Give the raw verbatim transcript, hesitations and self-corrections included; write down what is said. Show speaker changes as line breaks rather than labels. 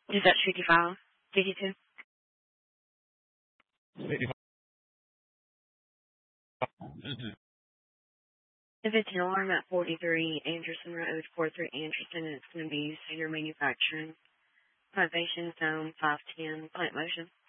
Is that fifty-five? fifty-two? If it's Norm at forty-three Anderson Road, forty-three Anderson, it's going to be Senior Manufacturing, Probation Zone five ten, Plant Motion.